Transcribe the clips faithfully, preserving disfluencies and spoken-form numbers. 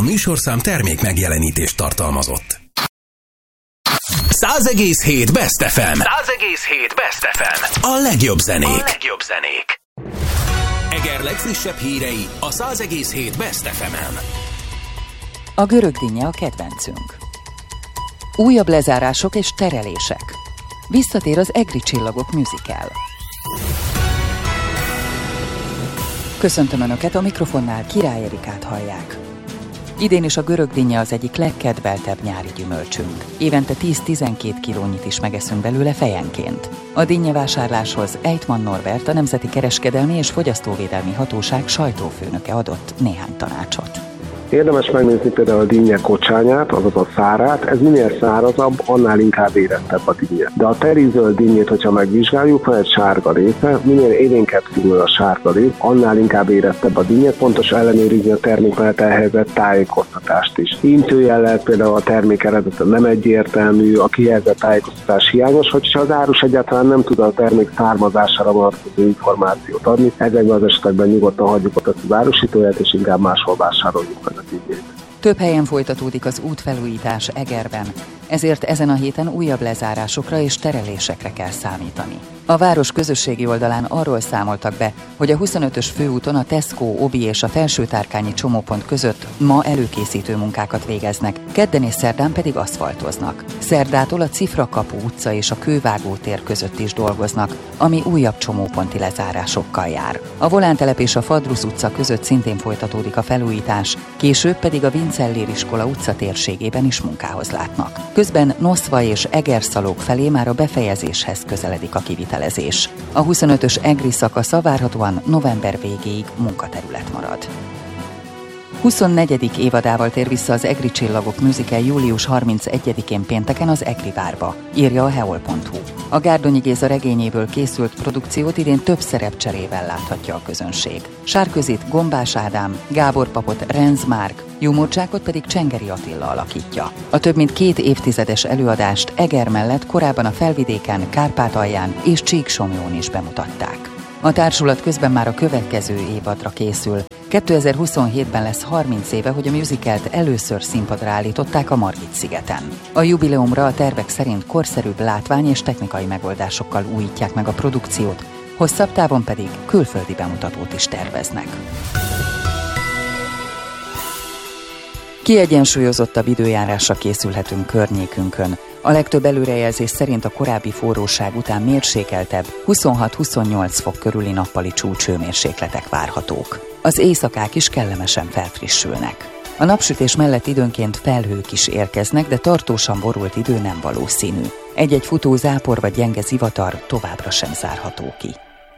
műsorszám termék megjelenítést tartalmazott. száz egész hét Best ef em. száz egész hét Best ef em. A legjobb zenék. A legjobb zenék. Eger legfrissebb hírei a száz egész hét Best ef emen. A görög dinnye a kedvencünk. Újabb lezárások és terelések. Visszatér az Egri Csillagok musical. Köszöntöm Önöket, a mikrofonnál Király Erikát hallják. Idén is a görög dinnye az egyik legkedveltebb nyári gyümölcsünk. Évente tíz-tizenkét kilónyit is megeszünk belőle fejenként. A dinnyevásárláshoz Ejtman Norbert, a Nemzeti Kereskedelmi és Fogyasztóvédelmi Hatóság sajtófőnöke adott néhány tanácsot. Érdemes megnézni például a dinnye kocsányát, azaz a szárát. Ez minél szárazabb, annál inkább érettebb a dinnye. De a terizöld dinnyét, hogyha megvizsgáljuk, van egy sárga része, minél élénkebb színű a sárga rész, annál inkább érettebb a dinnye. Pontos ellenőrizni a termék mellett elhelyezett tájékoztatást is. Intőjellel például a termék eredete nem egyértelmű, a kihelyezett tájékoztatás hiányos, hogyha az árus egyáltalán nem tud a termék származására vonatkozó információt adni. Ezekben az esetekben nyugodtan hagyjuk ott az árusítóját, és inkább máshol vásároljuk meg. Több helyen folytatódik az útfelújítás Egerben, ezért ezen a héten újabb lezárásokra és terelésekre kell számítani. A város közösségi oldalán arról számoltak be, hogy a huszonötös főúton a Tesco, Obi és a Felsőtárkányi csomópont között ma előkészítő munkákat végeznek, kedden és szerdán pedig aszfaltoznak. Szerdától a Cifrakapu utca és a Kővágó tér között is dolgoznak, ami újabb csomóponti lezárásokkal jár. A Volántelep és a Fadrusz utca között szintén folytatódik a felújítás, később pedig a Vincellér iskola utca térségében is munkához látnak. Közben Noszva és Egerszalók felé már a befejezéshez közeledik a kivitelezés. A huszonötös egri szakasza várhatóan november végéig munkaterület marad. huszonnegyedik évadával tér vissza az Egri Csillagok musical július harmincegyedikén pénteken az Egri várba, írja a heol pont hu. A Gárdonyi Géza regényéből készült produkciót idén több szerepcserével láthatja a közönség. Sárközit Gombás Ádám, Gábor Papot Renz Márk, Jumorcsákot pedig Csengeri Attila alakítja. A több mint két évtizedes előadást Eger mellett korábban a Felvidéken, Kárpátalján és Csíksomlyón is bemutatták. A társulat közben már a következő évadra készül. kétezer-huszonhétben lesz harminc éve, hogy a musicalt először színpadra állították a Margit-szigeten. A jubileumra a tervek szerint korszerűbb látvány és technikai megoldásokkal újítják meg a produkciót, hosszabb távon pedig külföldi bemutatót is terveznek. Kiegyensúlyozottabb időjárásra készülhetünk környékünkön. A legtöbb előrejelzés szerint a korábbi forróság után mérsékeltebb, huszonhat-huszonnyolc fok körüli nappali csúcshőmérsékletek várhatók. Az éjszakák is kellemesen felfrissülnek. A napsütés mellett időnként felhők is érkeznek, de tartósan borult idő nem valószínű. Egy-egy futó zápor vagy gyenge zivatar továbbra sem zárható ki.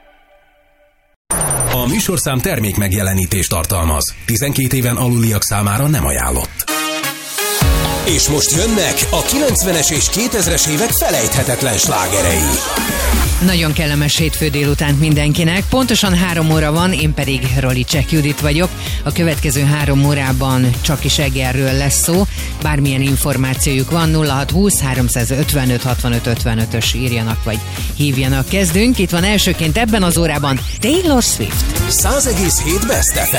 A műsorszám termék megjelenítést tartalmaz. tizenkét éven aluliak számára nem ajánlott. És most jönnek a kilencvenes és kétezres évek felejthetetlen slágerei. Nagyon kellemes hétfő délutánt mindenkinek. Pontosan három óra van, én pedig Rolicek Judit vagyok. A következő három órában csak is Egerről lesz szó. Bármilyen információjuk van, nulla hat húsz háromszázötvenöt hatvanöt ötvenötös írjanak vagy hívjanak. Kezdünk. Itt van elsőként ebben az órában Taylor Swift. száz egész hét Best ef